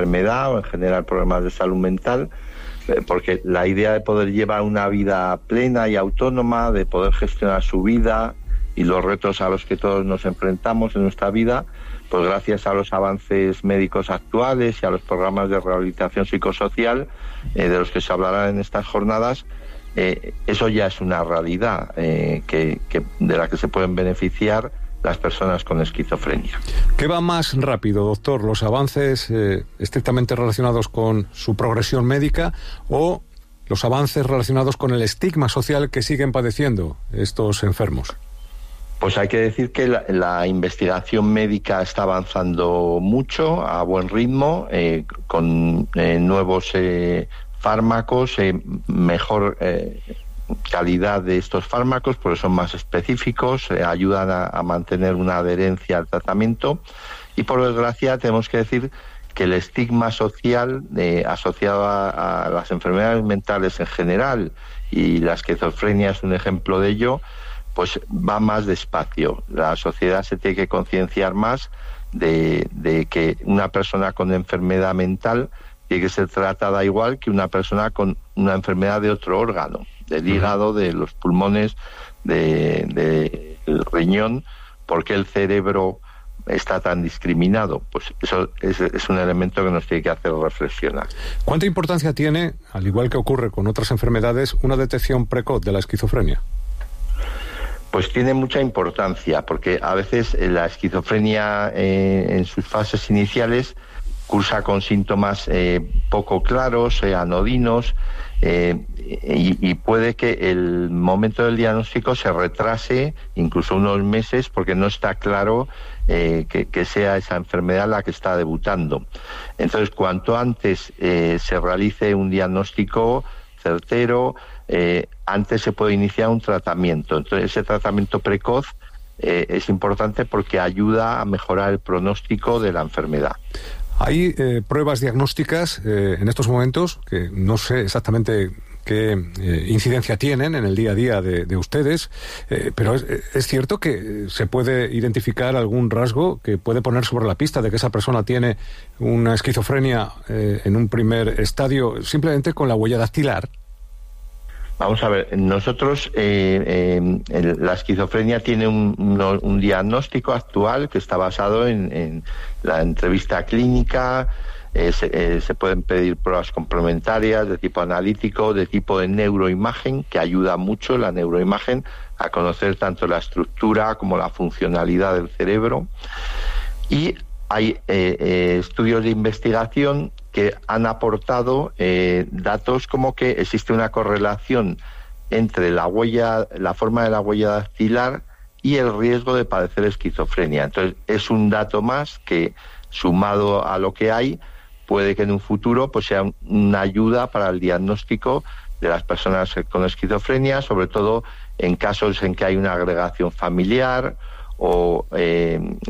enfermedad o en general problemas de salud mental, porque la idea de poder llevar una vida plena y autónoma, de poder gestionar su vida y los retos a los que todos nos enfrentamos en nuestra vida, pues gracias a los avances médicos actuales y a los programas de rehabilitación psicosocial de los que se hablará en estas jornadas, eso ya es una realidad de la que se pueden beneficiar las personas con esquizofrenia. ¿Qué va más rápido, doctor? ¿Los avances estrictamente relacionados con su progresión médica o los avances relacionados con el estigma social que siguen padeciendo estos enfermos? Pues hay que decir que la investigación médica está avanzando mucho, a buen ritmo, con nuevos fármacos, mejor calidad de estos fármacos, porque son más específicos, ayudan a mantener una adherencia al tratamiento, y por desgracia tenemos que decir que el estigma social asociado a las enfermedades mentales en general, y la esquizofrenia es un ejemplo de ello, pues va más despacio. La sociedad se tiene que concienciar más de que una persona con enfermedad mental tiene que ser tratada igual que una persona con una enfermedad de otro órgano, del hígado, de los pulmones, del riñón, porque el cerebro está tan discriminado. Pues eso es un elemento que nos tiene que hacer reflexionar. ¿Cuánta importancia tiene, al igual que ocurre con otras enfermedades, una detección precoz de la esquizofrenia? Pues tiene mucha importancia, porque a veces la esquizofrenia en sus fases iniciales cursa con síntomas poco claros, anodinos, y puede que el momento del diagnóstico se retrase incluso unos meses porque no está claro que sea esa enfermedad la que está debutando. Entonces, cuanto antes se realice un diagnóstico certero, antes se puede iniciar un tratamiento. Entonces, ese tratamiento precoz es importante porque ayuda a mejorar el pronóstico de la enfermedad. Hay pruebas diagnósticas en estos momentos que no sé exactamente qué incidencia tienen en el día a día de ustedes, pero es cierto que se puede identificar algún rasgo que puede poner sobre la pista de que esa persona tiene una esquizofrenia en un primer estadio simplemente con la huella dactilar. Vamos a ver, nosotros, la esquizofrenia tiene un diagnóstico actual que está basado en la entrevista clínica. Se pueden pedir pruebas complementarias de tipo analítico, de tipo de neuroimagen, que ayuda mucho la neuroimagen a conocer tanto la estructura como la funcionalidad del cerebro. Y hay estudios de investigación que han aportado datos como que existe una correlación entre la forma de la huella dactilar y el riesgo de padecer esquizofrenia. Entonces, es un dato más que, sumado a lo que hay, puede que en un futuro pues sea una ayuda para el diagnóstico de las personas con esquizofrenia, sobre todo en casos en que hay una agregación familiar o en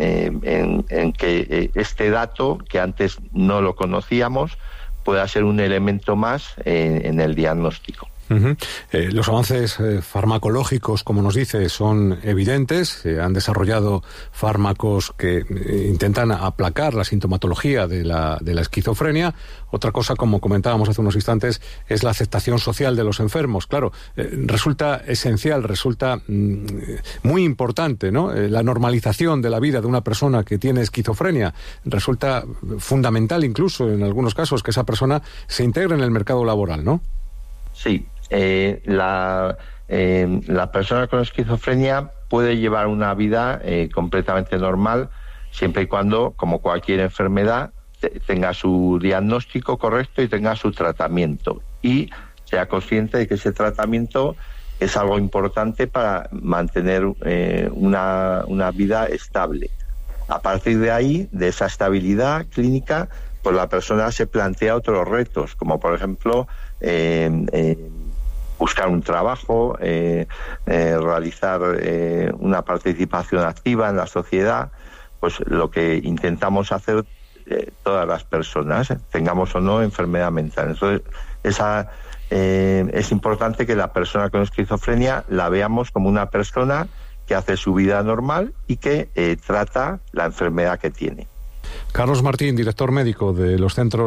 que este dato, que antes no lo conocíamos, pueda ser un elemento más en el diagnóstico. Los avances farmacológicos, como nos dice, son evidentes. Se han desarrollado fármacos que intentan aplacar la sintomatología de la esquizofrenia. Otra cosa, como comentábamos hace unos instantes, es la aceptación social de los enfermos. Claro, resulta esencial, resulta muy importante, ¿no? La normalización de la vida de una persona que tiene esquizofrenia. Resulta fundamental, incluso en algunos casos, que esa persona se integre en el mercado laboral, ¿no? Sí. La persona con esquizofrenia puede llevar una vida completamente normal siempre y cuando, como cualquier enfermedad, tenga su diagnóstico correcto y tenga su tratamiento, y sea consciente de que ese tratamiento es algo importante para mantener una vida estable. A partir de ahí, de esa estabilidad clínica, pues la persona se plantea otros retos, como por ejemplo buscar un trabajo, realizar una participación activa en la sociedad, pues lo que intentamos hacer todas las personas, tengamos o no enfermedad mental. Entonces, es importante que la persona con esquizofrenia la veamos como una persona que hace su vida normal y que trata la enfermedad que tiene. Carlos Martín, director médico de los centros